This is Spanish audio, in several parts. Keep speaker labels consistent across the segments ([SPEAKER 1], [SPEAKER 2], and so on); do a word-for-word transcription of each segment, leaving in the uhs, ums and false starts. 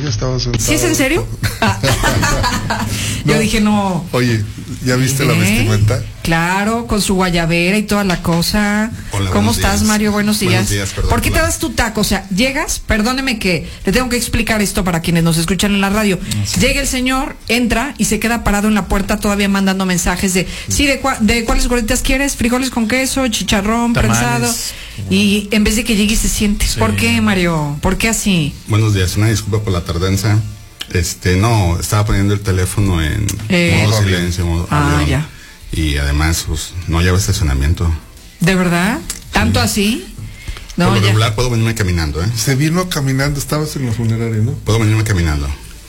[SPEAKER 1] estaba sentado.
[SPEAKER 2] ¿Sí es en serio? Yo
[SPEAKER 1] No.
[SPEAKER 2] dije, no.
[SPEAKER 1] Oye, ¿ya viste la
[SPEAKER 2] ¿Eh?
[SPEAKER 1] vestimenta?
[SPEAKER 2] Claro, con su guayabera y toda la cosa.
[SPEAKER 3] Hola,
[SPEAKER 2] ¿Cómo
[SPEAKER 3] buenos
[SPEAKER 2] estás,
[SPEAKER 3] días.
[SPEAKER 2] Mario? Buenos días.
[SPEAKER 3] Buenos días, perdón,
[SPEAKER 2] ¿Por qué te
[SPEAKER 3] hola.
[SPEAKER 2] das tu taco? O sea, llegas, perdóneme que le tengo que explicar esto para quienes nos escuchan en la radio. Sí. Llega el señor, entra y se queda parado en la puerta todavía mandando mensajes de, sí, de, cua, de cuáles gorditas quieres, frijoles con queso, chicharrón,
[SPEAKER 4] Tamales.
[SPEAKER 2] prensado. Y en vez de que llegue y se siente. Sí. ¿Por qué, Mario? ¿Por qué así?
[SPEAKER 3] Buenos días, una disculpa por la tardanza. Este, no, estaba poniendo el teléfono en
[SPEAKER 2] Eh,
[SPEAKER 3] modo silencio, modo
[SPEAKER 2] Ah,
[SPEAKER 3] avión.
[SPEAKER 2] ya.
[SPEAKER 3] Y además, pues, no lleva estacionamiento.
[SPEAKER 2] ¿De verdad? ¿Tanto así? No,
[SPEAKER 3] Por lo
[SPEAKER 2] ya.
[SPEAKER 3] regular puedo venirme caminando, ¿eh?
[SPEAKER 1] Se vino caminando, estabas en la funeraria, ¿no?
[SPEAKER 3] Puedo venirme caminando.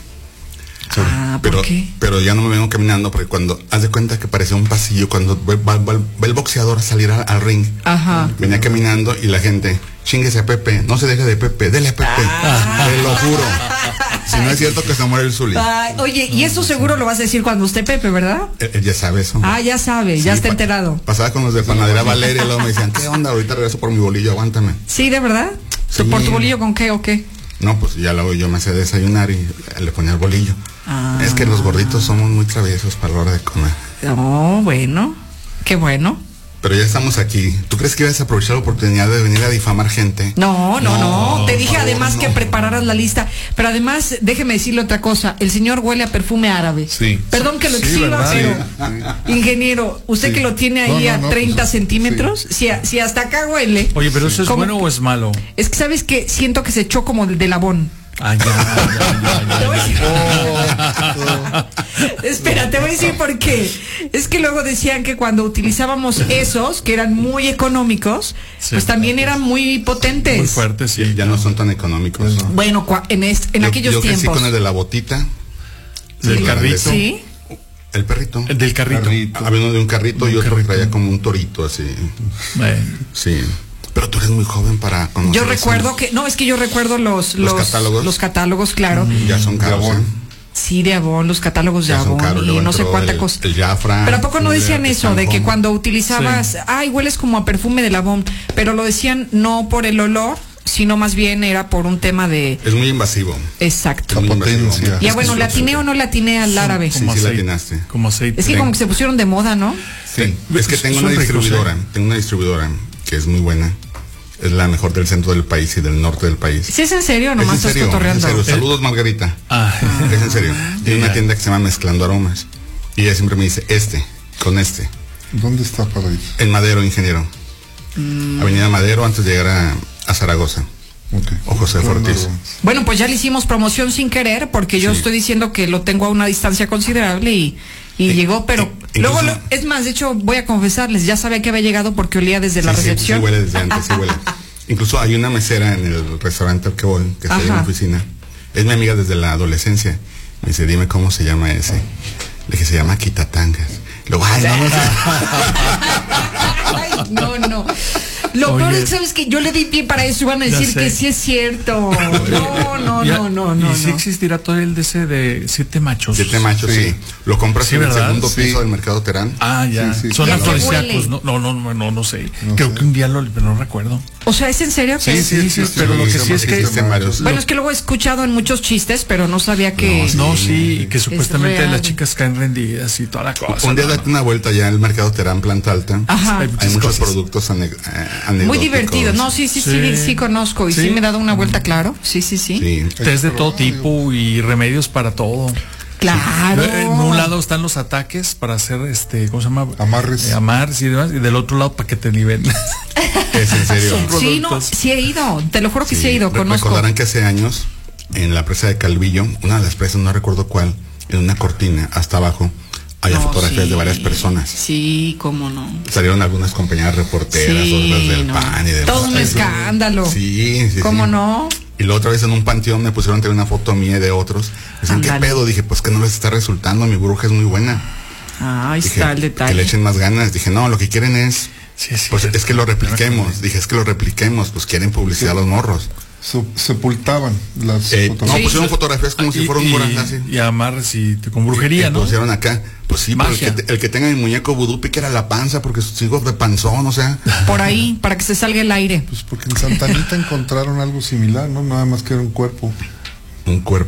[SPEAKER 2] Ah, ¿por
[SPEAKER 3] pero,
[SPEAKER 2] qué?
[SPEAKER 3] pero ya no me vengo caminando porque cuando, haz de cuenta que parecía un pasillo, cuando ve, va, va, va el boxeador a salir al, al ring,
[SPEAKER 2] Ajá.
[SPEAKER 3] venía caminando y la gente, chinguese a Pepe, no se deje de Pepe, dele a Pepe,
[SPEAKER 2] Ah.
[SPEAKER 3] te lo juro. Si no es cierto que se muere el Zuli.
[SPEAKER 2] Ay, oye, y eso seguro lo vas a decir cuando esté Pepe, ¿verdad?
[SPEAKER 3] Él, él ya sabe eso.
[SPEAKER 2] Ah, ya sabe,
[SPEAKER 3] Sí,
[SPEAKER 2] ya está
[SPEAKER 3] pa-
[SPEAKER 2] enterado.
[SPEAKER 3] Pasaba con los de Panadería Valeria y luego me decían, ¿qué onda? Ahorita regreso por mi bolillo, aguántame.
[SPEAKER 2] Sí, ¿de verdad?
[SPEAKER 3] Sí.
[SPEAKER 2] ¿Por tu bolillo con qué o qué?
[SPEAKER 3] No, pues ya luego yo me hacía desayunar y le ponía el bolillo.
[SPEAKER 2] Ah.
[SPEAKER 3] Es que los gorditos somos muy traviesos para la hora de comer.
[SPEAKER 2] Oh, bueno, qué bueno.
[SPEAKER 3] Pero ya estamos aquí. ¿Tú crees que ibas a aprovechar la oportunidad de venir a difamar gente?
[SPEAKER 2] No, no, no.
[SPEAKER 3] No,
[SPEAKER 2] Te
[SPEAKER 3] por
[SPEAKER 2] dije
[SPEAKER 3] favor,
[SPEAKER 2] además
[SPEAKER 3] no.
[SPEAKER 2] que prepararas la lista. Pero además, déjeme decirle otra cosa. El señor huele a perfume árabe.
[SPEAKER 1] Sí.
[SPEAKER 2] Perdón que lo
[SPEAKER 1] Sí,
[SPEAKER 2] exhiba,
[SPEAKER 1] ¿verdad?
[SPEAKER 2] pero ingeniero, usted
[SPEAKER 1] Sí.
[SPEAKER 2] que lo tiene
[SPEAKER 1] No,
[SPEAKER 2] ahí
[SPEAKER 1] no,
[SPEAKER 2] a
[SPEAKER 1] no,
[SPEAKER 2] treinta
[SPEAKER 1] pues,
[SPEAKER 2] centímetros, si, a- si hasta acá huele.
[SPEAKER 4] Oye, pero ¿eso es
[SPEAKER 2] ¿Cómo
[SPEAKER 4] bueno
[SPEAKER 2] que-
[SPEAKER 4] o es malo?
[SPEAKER 2] Es que sabes que siento que se echó como de, de labón.
[SPEAKER 4] Ah, ya, ya, ya,
[SPEAKER 2] Te voy a decir-
[SPEAKER 4] ya.
[SPEAKER 2] Espera, te voy a decir por qué. Es que luego decían que cuando utilizábamos esos, que eran muy económicos,
[SPEAKER 4] Sí.
[SPEAKER 2] pues también eran muy potentes.
[SPEAKER 4] Muy fuerte, sí.
[SPEAKER 3] Ya no son tan económicos.
[SPEAKER 1] Bueno.
[SPEAKER 2] Bueno, cua- en, est- en
[SPEAKER 3] Yo-
[SPEAKER 2] aquellos
[SPEAKER 3] yo crecí
[SPEAKER 2] tiempos.
[SPEAKER 3] con el de la botita.
[SPEAKER 4] Del
[SPEAKER 3] el
[SPEAKER 4] carrito.
[SPEAKER 2] Sí.
[SPEAKER 3] El perrito.
[SPEAKER 4] El del carrito.
[SPEAKER 1] Carrito.
[SPEAKER 3] Había uno de un carrito
[SPEAKER 4] Un
[SPEAKER 3] y otro
[SPEAKER 4] carrito.
[SPEAKER 3] traía como un torito así.
[SPEAKER 4] Bueno.
[SPEAKER 3] Sí. Pero tú eres muy joven para conocer.
[SPEAKER 2] Yo
[SPEAKER 3] eso.
[SPEAKER 2] recuerdo que, no, es que yo recuerdo los,
[SPEAKER 3] ¿Los
[SPEAKER 2] los
[SPEAKER 3] catálogos?
[SPEAKER 2] los catálogos, claro.
[SPEAKER 3] Ya son caros.
[SPEAKER 1] Avon.
[SPEAKER 3] ¿eh?
[SPEAKER 2] Sí, de Avon, los catálogos de
[SPEAKER 3] Ya son
[SPEAKER 2] Avon
[SPEAKER 3] caros.
[SPEAKER 2] y
[SPEAKER 3] Luego
[SPEAKER 2] no sé
[SPEAKER 3] entró
[SPEAKER 2] cuánta
[SPEAKER 3] el-
[SPEAKER 2] cosa.
[SPEAKER 3] El Jafra.
[SPEAKER 2] Pero ¿a poco no decían
[SPEAKER 3] el
[SPEAKER 2] eso? De que
[SPEAKER 3] Stampon.
[SPEAKER 2] cuando utilizabas,
[SPEAKER 4] Sí.
[SPEAKER 2] ay, hueles como a perfume de Avon, pero lo decían no por el olor, sino más bien era por un tema de...
[SPEAKER 3] Es muy invasivo.
[SPEAKER 2] Exacto.
[SPEAKER 3] Es muy invasivo.
[SPEAKER 1] potencia.
[SPEAKER 2] Ya bueno, ¿le atiné o no le atiné al árabe?
[SPEAKER 3] Sí,
[SPEAKER 4] Como
[SPEAKER 3] sí, la
[SPEAKER 4] aceite.
[SPEAKER 3] atinaste.
[SPEAKER 4] Como aceite.
[SPEAKER 2] Es que como que se pusieron de moda, ¿no?
[SPEAKER 3] Sí. Es que
[SPEAKER 4] Es-
[SPEAKER 3] tengo
[SPEAKER 4] son
[SPEAKER 3] una
[SPEAKER 4] ricos,
[SPEAKER 3] distribuidora.
[SPEAKER 4] ¿eh?
[SPEAKER 3] Tengo una distribuidora que es muy buena. Es la mejor del centro del país y del norte del país.
[SPEAKER 2] ¿Sí es en serio o
[SPEAKER 3] Es
[SPEAKER 2] nomás
[SPEAKER 3] en
[SPEAKER 2] estás
[SPEAKER 3] serio, en
[SPEAKER 2] cotorreando?
[SPEAKER 3] serio. Saludos, Margarita.
[SPEAKER 4] Ah,
[SPEAKER 3] Es en serio. Tiene
[SPEAKER 4] Ya.
[SPEAKER 3] una tienda que se llama Mezclando Aromas. Y ella siempre me dice, este, con este.
[SPEAKER 1] ¿Dónde está para ir?
[SPEAKER 3] En Madero, ingeniero.
[SPEAKER 2] Mm.
[SPEAKER 3] Avenida Madero, antes de llegar a, a Zaragoza.
[SPEAKER 1] Okay.
[SPEAKER 3] O José Ortiz.
[SPEAKER 2] Bueno, pues ya le hicimos promoción sin querer, porque yo
[SPEAKER 3] Sí.
[SPEAKER 2] estoy diciendo que lo tengo a una distancia considerable y, y
[SPEAKER 3] Eh,
[SPEAKER 2] llegó, pero
[SPEAKER 3] eh,
[SPEAKER 2] luego,
[SPEAKER 3] incluso-
[SPEAKER 2] lo- es más, de hecho, voy a confesarles, ya sabía que había llegado porque olía desde la
[SPEAKER 3] Sí, sí,
[SPEAKER 2] recepción.
[SPEAKER 3] Sí, huele desde antes, sí huele. Incluso hay una mesera en el restaurante al que voy, que está ahí en la
[SPEAKER 2] Ajá.
[SPEAKER 3] oficina. Es mi amiga desde la adolescencia. Me dice, dime cómo se llama ese. Le dije, se llama Quitatangas. Luego, ay, no, no sé.
[SPEAKER 2] Ay, no, no. Lo
[SPEAKER 4] Oye.
[SPEAKER 2] peor es que sabes que yo le di pie para eso y van a
[SPEAKER 4] Ya
[SPEAKER 2] decir
[SPEAKER 4] sé.
[SPEAKER 2] que sí es cierto. No, no,
[SPEAKER 4] Ya,
[SPEAKER 2] no, no, no.
[SPEAKER 4] ¿Y si
[SPEAKER 2] no.
[SPEAKER 4] existirá todo el de ese de siete machos?
[SPEAKER 3] Siete machos, sí.
[SPEAKER 1] Sí.
[SPEAKER 3] Lo compras
[SPEAKER 4] Sí,
[SPEAKER 3] en el
[SPEAKER 4] ¿verdad?
[SPEAKER 3] segundo
[SPEAKER 1] Sí.
[SPEAKER 3] piso del Mercado Terán.
[SPEAKER 4] Ah, ya.
[SPEAKER 1] Sí, sí,
[SPEAKER 4] Son
[SPEAKER 2] sí.
[SPEAKER 4] afrodisíacos.
[SPEAKER 2] ¿Ya
[SPEAKER 4] No, no, no, no, no, no sé.
[SPEAKER 1] No
[SPEAKER 4] Creo
[SPEAKER 1] sé.
[SPEAKER 4] que un día lo, pero no recuerdo.
[SPEAKER 2] O sea, ¿es en serio? que-
[SPEAKER 4] sí, sí, pero lo que sí es que-
[SPEAKER 3] Existen varios.
[SPEAKER 2] Bueno, es que luego he escuchado en muchos chistes, pero no sabía que...
[SPEAKER 4] No, sí, que supuestamente
[SPEAKER 2] real.
[SPEAKER 4] las chicas caen rendidas y toda la cosa.
[SPEAKER 3] Un día
[SPEAKER 4] ¿no?
[SPEAKER 3] date una vuelta ya en el Mercado Terán, planta alta.
[SPEAKER 2] Ajá.
[SPEAKER 4] Hay
[SPEAKER 3] Hay
[SPEAKER 4] muchas
[SPEAKER 3] muchos
[SPEAKER 4] cosas.
[SPEAKER 3] productos ane- eh, anecdóticos.
[SPEAKER 2] Muy divertido. No, sí, sí, sí, sí,
[SPEAKER 4] Sí.
[SPEAKER 2] conozco y sí.
[SPEAKER 4] Sí.
[SPEAKER 2] me he dado una vuelta, claro. Sí, sí, sí.
[SPEAKER 3] Sí.
[SPEAKER 4] Test de todo tipo y remedios para todo.
[SPEAKER 2] Claro.
[SPEAKER 4] En un lado están los ataques para hacer este, ¿cómo se llama?
[SPEAKER 1] Amarres.
[SPEAKER 4] Eh, amarres y demás, y del otro lado para que te nivelen.
[SPEAKER 3] Es en serio.
[SPEAKER 4] Son
[SPEAKER 2] Sí, no,
[SPEAKER 4] productos.
[SPEAKER 2] sí he ido. Te lo juro que sí, he ido,
[SPEAKER 3] Re-
[SPEAKER 2] conozco.
[SPEAKER 3] Recordarán que hace años, en la presa de Calvillo, una de las presas, no recuerdo cuál, en una cortina, hasta abajo, había
[SPEAKER 2] No,
[SPEAKER 3] fotografías
[SPEAKER 2] sí.
[SPEAKER 3] de varias personas.
[SPEAKER 2] Sí, cómo no.
[SPEAKER 3] Salieron algunas compañeras reporteras,
[SPEAKER 2] Sí,
[SPEAKER 3] otras del
[SPEAKER 2] no.
[SPEAKER 3] P A N y demás.
[SPEAKER 2] Todo un
[SPEAKER 3] Eso-
[SPEAKER 2] escándalo.
[SPEAKER 3] Sí, sí.
[SPEAKER 2] ¿Cómo
[SPEAKER 3] sí.
[SPEAKER 2] no?
[SPEAKER 3] Y luego otra vez en un panteón me pusieron también una foto mía y de otros. Dicen, ¿qué
[SPEAKER 2] Ándale.
[SPEAKER 3] pedo? Dije, pues que no les está resultando, mi bruja es muy buena.
[SPEAKER 2] Ah, ahí
[SPEAKER 3] Dije,
[SPEAKER 2] está el
[SPEAKER 3] que le
[SPEAKER 2] detalle.
[SPEAKER 3] echen más ganas. Dije, no, lo que quieren es,
[SPEAKER 4] Sí, sí.
[SPEAKER 3] pues es que lo repliquemos. Dije, es que lo repliquemos, pues quieren publicidad los morros.
[SPEAKER 1] Su- sepultaban las
[SPEAKER 3] Eh, no,
[SPEAKER 1] fotografías.
[SPEAKER 2] Sí.
[SPEAKER 3] pusieron fotografías como si
[SPEAKER 4] Y-
[SPEAKER 3] fuera un
[SPEAKER 4] y,
[SPEAKER 3] morán así.
[SPEAKER 4] y amarres y te- con brujería,
[SPEAKER 3] Y
[SPEAKER 4] ¿no?
[SPEAKER 3] pusieron acá. Pues sí, pero el
[SPEAKER 4] Magia.
[SPEAKER 3] que, te- el que tenga mi muñeco vudú pique era la panza porque sigo de panzón, o sea.
[SPEAKER 2] Por ahí, para que se salga el aire.
[SPEAKER 1] Pues porque en Santa Anita encontraron algo similar, ¿no? Nada más que era un cuerpo.
[SPEAKER 3] Un cuerpo.